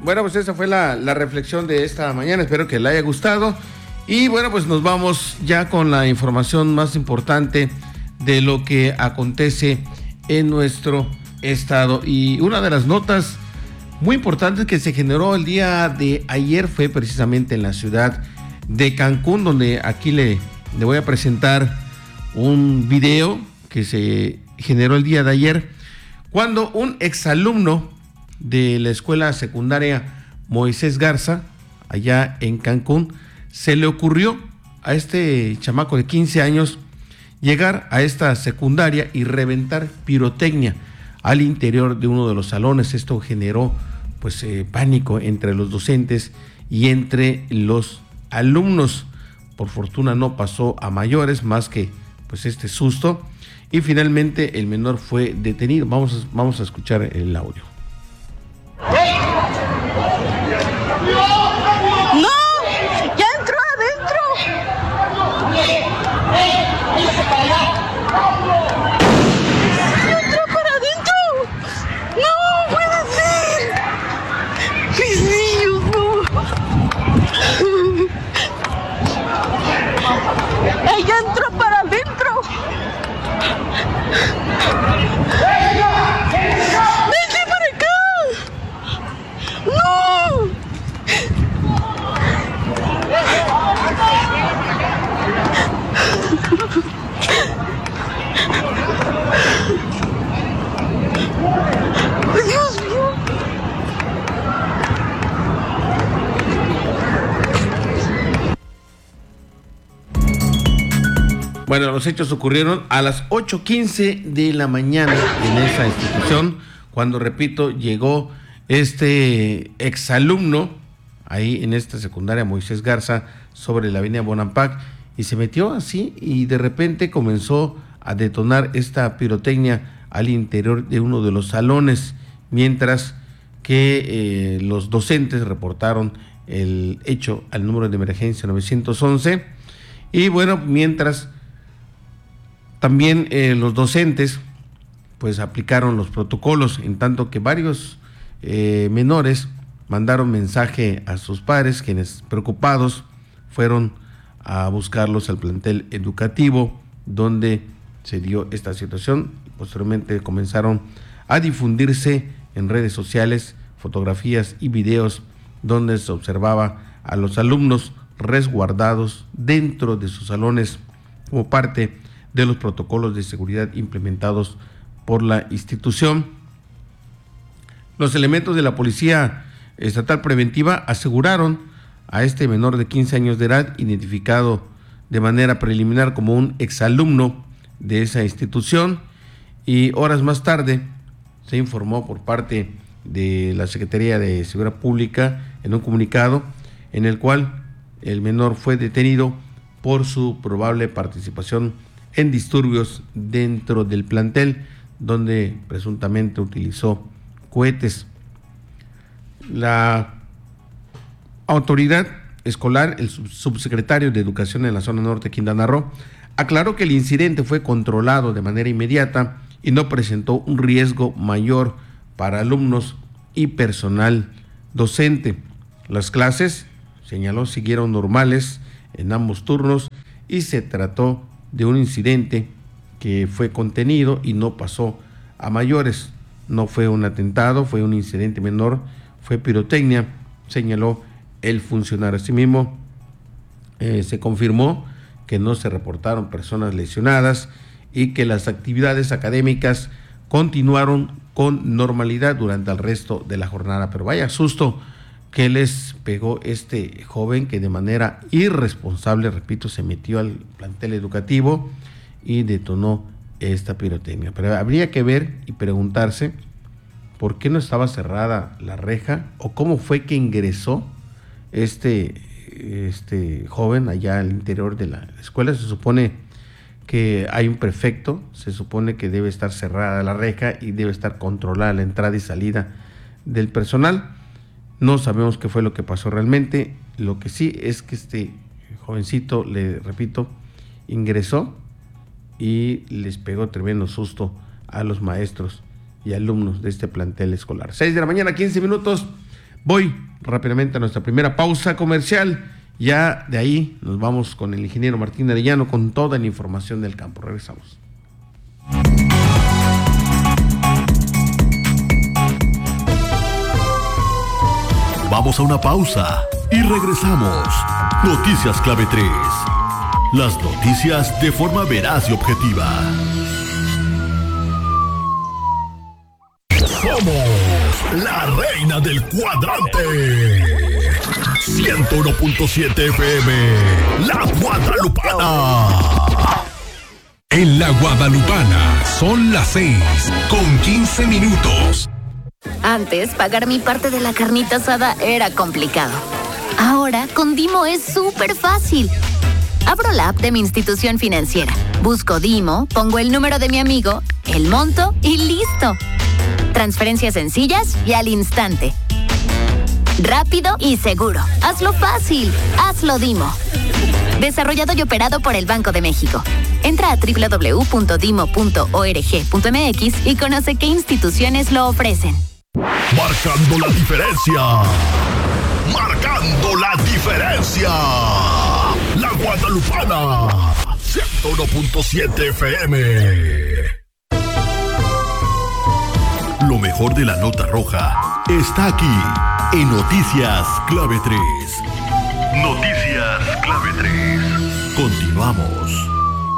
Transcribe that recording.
Bueno, pues esa fue la reflexión de esta mañana. Espero que le haya gustado. Y bueno, pues nos vamos ya con la información más importante de lo que acontece en nuestro estado. Y una de las notas muy importantes que se generó el día de ayer fue precisamente en la ciudad de Cancún, donde aquí le voy a presentar un video que se generó el día de ayer, cuando un exalumno de la escuela secundaria Moisés Garza, allá en Cancún, se le ocurrió a este chamaco de 15 años llegar a esta secundaria y reventar pirotecnia al interior de uno de los salones. Esto generó pues pánico entre los docentes y entre los alumnos. Por fortuna no pasó a mayores, más que pues este susto, y finalmente el menor fue detenido. Vamos a escuchar el audio. ¡No! ¡Ya entró adentro! ¡Entró para adentro! ¡No puede ser! ¡Mis niños, no! ¡Ella entró para adentro! ¡Vente para acá! ¡No! ¡Dios mío! Bueno, los hechos ocurrieron a las 8:15 de la mañana en esa institución, cuando, repito, llegó este exalumno ahí en esta secundaria Moisés Garza sobre la avenida Bonampak, y se metió así y de repente comenzó a detonar esta pirotecnia al interior de uno de los salones, mientras que los docentes reportaron el hecho al número de emergencia 911. Y bueno, mientras también los docentes pues aplicaron los protocolos, en tanto que varios menores mandaron mensaje a sus padres, quienes preocupados fueron a buscarlos al plantel educativo donde se dio esta situación. Posteriormente comenzaron a difundirse en redes sociales fotografías y videos donde se observaba a los alumnos resguardados dentro de sus salones como parte de los protocolos de seguridad implementados por la institución. Los elementos de la Policía Estatal Preventiva aseguraron a este menor de 15 años de edad, identificado de manera preliminar como un exalumno de esa institución, y horas más tarde se informó por parte de la Secretaría de Seguridad Pública en un comunicado en el cual el menor fue detenido por su probable participación en disturbios dentro del plantel, donde presuntamente utilizó cohetes. La autoridad escolar, el subsecretario de Educación en la zona norte de Quintana Roo, aclaró que el incidente fue controlado de manera inmediata y no presentó un riesgo mayor para alumnos y personal docente. Las clases, señaló, siguieron normales en ambos turnos y se trató de un incidente que fue contenido y no pasó a mayores. No fue un atentado, fue un incidente menor, fue pirotecnia, señaló el funcionario. Asimismo, se confirmó que no se reportaron personas lesionadas y que las actividades académicas continuaron con normalidad durante el resto de la jornada. Pero vaya susto que les pegó este joven que de manera irresponsable, repito, se metió al plantel educativo y detonó esta pirotecnia. Pero habría que ver y preguntarse por qué no estaba cerrada la reja o cómo fue que ingresó este joven allá al interior de la escuela. Se supone que hay un prefecto, se supone que debe estar cerrada la reja y debe estar controlada la entrada y salida del personal. No sabemos qué fue lo que pasó realmente. Lo que sí es que este jovencito, le repito, ingresó y les pegó tremendo susto a los maestros y alumnos de este plantel escolar. 6 de la mañana, 15 minutos. Voy rápidamente a nuestra primera pausa comercial. Ya de ahí nos vamos con el ingeniero Martín Arellano con toda la información del campo. Regresamos. Vamos a una pausa y regresamos. Noticias Clave 3. Las noticias de forma veraz y objetiva. Somos la reina del cuadrante. 101.7 FM, La Guadalupana. En La Guadalupana son las 6:15. Antes, pagar mi parte de la carnita asada era complicado. Ahora, con Dimo es súper fácil. Abro la app de mi institución financiera, busco Dimo, pongo el número de mi amigo, el monto y ¡listo! Transferencias sencillas y al instante. Rápido y seguro. Hazlo fácil. Hazlo Dimo. Desarrollado y operado por el Banco de México. Entra a www.dimo.org.mx y conoce qué instituciones lo ofrecen. Marcando la diferencia. Marcando la diferencia. La Guadalupana. 101.7 FM. Lo mejor de la nota roja está aquí en Noticias Clave 3. Noticias Clave 3. Continuamos.